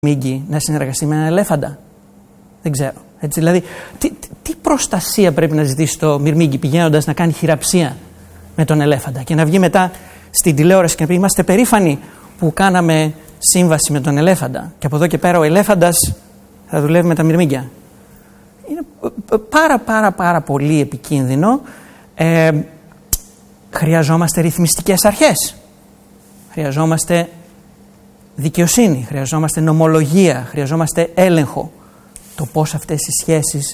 μύγκη να συνεργαστεί με έναν ελέφαντα? Δεν ξέρω. Έτσι, δηλαδή, τι προστασία πρέπει να ζητήσει το μυρμήγκι πηγαίνοντας να κάνει χειραψία με τον ελέφαντα και να βγει μετά στην τηλεόραση και να πει: είμαστε περήφανοι που κάναμε σύμβαση με τον ελέφαντα και από εδώ και πέρα ο ελέφαντας θα δουλεύει με τα μυρμήγκια. Είναι πάρα πολύ επικίνδυνο. Χρειαζόμαστε ρυθμιστικές αρχές. Χρειαζόμαστε δικαιοσύνη. Χρειαζόμαστε νομολογία. Χρειαζόμαστε έλεγχο. Το πώς αυτές οι σχέσεις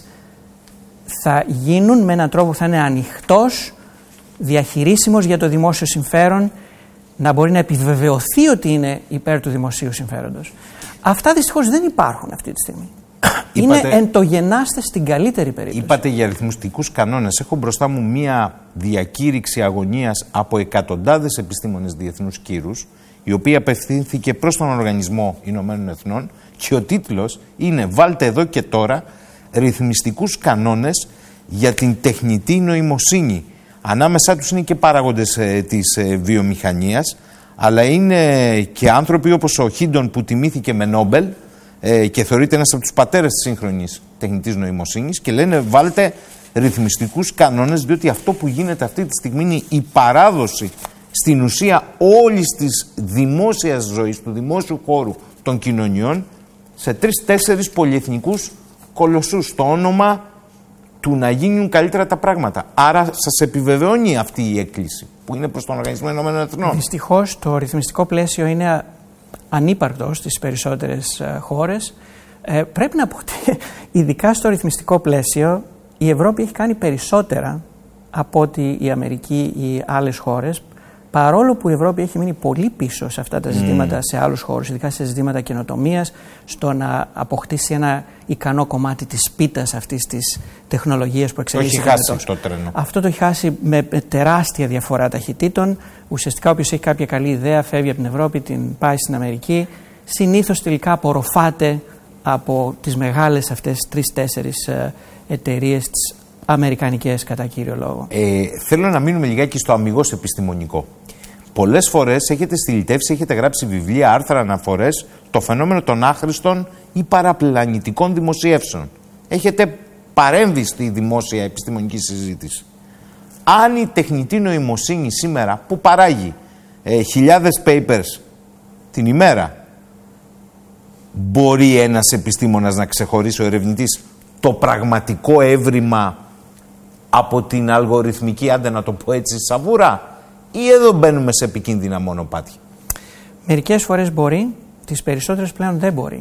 θα γίνουν με έναν τρόπο που θα είναι ανοιχτός, διαχειρίσιμος για το δημόσιο συμφέρον, να μπορεί να επιβεβαιωθεί ότι είναι υπέρ του δημοσίου συμφέροντος. Αυτά δυστυχώς δεν υπάρχουν αυτή τη στιγμή. Είναι εντογενάστε στην καλύτερη περίπτωση. Είπατε για ρυθμιστικούς κανόνες. Έχω μπροστά μου μία διακήρυξη αγωνίας από εκατοντάδες επιστήμονες διεθνούς κύρους, η οποία απευθύνθηκε προς τον Οργανισμό Ηνωμένων Εθνών και ο τίτλος είναι «Βάλτε εδώ και τώρα ρυθμιστικούς κανόνες για την τεχνητή νοημοσύνη». Ανάμεσά τους είναι και παράγοντες της βιομηχανίας, αλλά είναι και άνθρωποι όπως ο Χίντον που τιμήθηκε με Νόμπελ και θεωρείται ένας από τους πατέρες της σύγχρονης τεχνητής νοημοσύνης, και λένε βάλτε ρυθμιστικούς κανόνες, διότι αυτό που γίνεται αυτή τη στιγμή είναι η παράδοση στην ουσία όλης της δημόσιας ζωής, του δημόσιου χώρου των κοινωνιών, σε 3-4 πολυεθνικούς κολοσσούς, στο όνομα του να γίνουν καλύτερα τα πράγματα. Άρα σας επιβεβαιώνει αυτή η έκκληση που είναι προς τον Οργανισμό Ηνωμένων Εθνών. Δυστυχώς το ρυθμιστικό πλαίσιο είναι ανύπαρκτο στις περισσότερες χώρες. Πρέπει να πω ότι ειδικά στο ρυθμιστικό πλαίσιο η Ευρώπη έχει κάνει περισσότερα από ότι η Αμερική ή άλλες χώρες, παρόλο που η Ευρώπη έχει μείνει πολύ πίσω σε αυτά τα ζητήματα σε άλλους χώρους, ειδικά σε ζητήματα καινοτομίας, στο να αποκτήσει ένα ικανό κομμάτι της πίτας αυτής της τεχνολογίας που εξελίσσεται. Το έχει χάσει το τρένο. Αυτό το έχει χάσει με τεράστια διαφορά ταχυτήτων. Ουσιαστικά όποιος έχει κάποια καλή ιδέα φεύγει από την Ευρώπη, την πάει στην Αμερική. Συνήθως τελικά απορροφάται από τις μεγάλες αυτές 3-4 εταιρείες, τις αμερικανικές κατά κύριο λόγο. Θέλω να μείνουμε λιγάκι στο αμιγώς επιστημονικό. Πολλές φορές έχετε στυλιτεύσει, έχετε γράψει βιβλία, άρθρα, αναφορές, το φαινόμενο των άχρηστων ή παραπλανητικών δημοσιεύσεων. Έχετε παρέμβει στη δημόσια επιστημονική συζήτηση. Αν η τεχνητή νοημοσύνη σήμερα που παράγει χιλιάδες papers την ημέρα, μπορεί ένας επιστήμονας να ξεχωρίσει, ο ερευνητής, το πραγματικό έβριμα από την αλγοριθμική, άντε να το πω έτσι, σαβούρα, ή εδώ μπαίνουμε σε επικίνδυνα μονοπάτια? Μερικές φορές μπορεί, τις περισσότερες πλέον δεν μπορεί.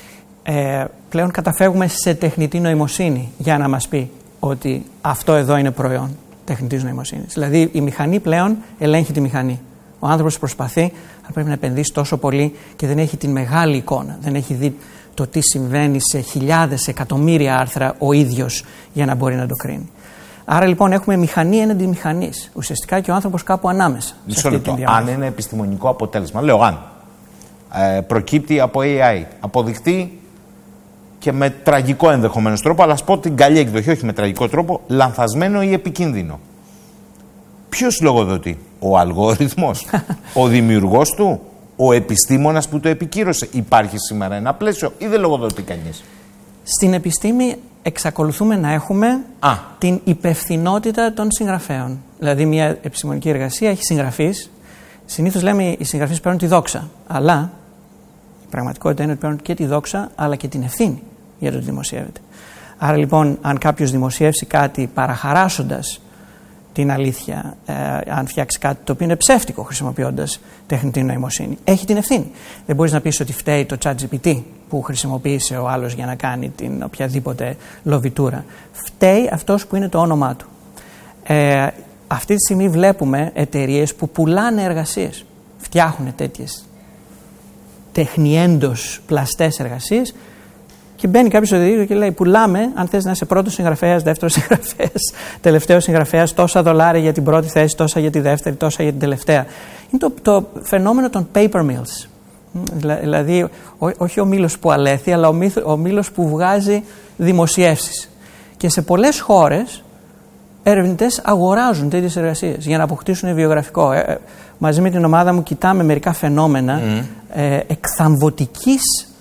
Πλέον καταφεύγουμε σε τεχνητή νοημοσύνη για να μας πει ότι αυτό εδώ είναι προϊόν τεχνητής νοημοσύνης. Δηλαδή η μηχανή πλέον ελέγχει τη μηχανή. Ο άνθρωπος προσπαθεί, αλλά πρέπει να επενδύσει τόσο πολύ και δεν έχει την μεγάλη εικόνα. Δεν έχει δει το τι συμβαίνει σε χιλιάδες, εκατομμύρια άρθρα ο ίδιος για να μπορεί να το κρίνει. Άρα λοιπόν έχουμε μηχανή έναντι μηχανής. Ουσιαστικά και ο άνθρωπος κάπου ανάμεσα. Μισό λεπτό. Αν ένα επιστημονικό αποτέλεσμα, λέω αν, προκύπτει από AI, αποδειχτεί και με τραγικό ενδεχομένως τρόπο, αλλά ας πω την καλή εκδοχή, όχι με τραγικό τρόπο, λανθασμένο ή επικίνδυνο. Ποιος λογοδοτεί? Ο αλγόριθμος, ο δημιουργός του, ο επιστήμονας που το επικύρωσε? Υπάρχει σήμερα ένα πλαίσιο ή δεν λογοδοτεί κανείς? Στην επιστήμη εξακολουθούμε να έχουμε την υπευθυνότητα των συγγραφέων. Δηλαδή μια επιστημονική εργασία έχει συγγραφείς. Συνήθως λέμε οι συγγραφείς παίρνουν τη δόξα. Αλλά η πραγματικότητα είναι ότι παίρνουν και τη δόξα αλλά και την ευθύνη για το ότι δημοσιεύεται. Άρα λοιπόν αν κάποιος δημοσιεύσει κάτι παραχαράσσοντας την αλήθεια, αν φτιάξει κάτι το οποίο είναι ψεύτικο χρησιμοποιώντας τεχνητή νοημοσύνη, έχει την ευθύνη. Δεν μπορείς να πεις ότι φταίει το ChatGPT που χρησιμοποίησε ο άλλος για να κάνει την οποιαδήποτε λοβιτούρα. Φταίει αυτός που είναι το όνομά του. Αυτή τη στιγμή βλέπουμε εταιρείες που πουλάνε εργασίες. Φτιάχνουν τέτοιες τεχνιέντος πλαστές εργασίες και μπαίνει κάποιος στο δίκτυο και λέει: πουλάμε, αν θες να είσαι πρώτος συγγραφέας, δεύτερος συγγραφέας, τελευταίος συγγραφέας, τόσα δολάρια για την πρώτη θέση, τόσα για τη δεύτερη, τόσα για την τελευταία. Είναι το φαινόμενο των paper mills. Δηλαδή, όχι ο μήλος που αλέθει, αλλά ο μήλος που βγάζει δημοσιεύσεις. Και σε πολλές χώρες ερευνητές αγοράζουν τέτοιες εργασίες για να αποκτήσουν βιογραφικό. Μαζί με την ομάδα μου κοιτάμε μερικά φαινόμενα εκθαμβωτικής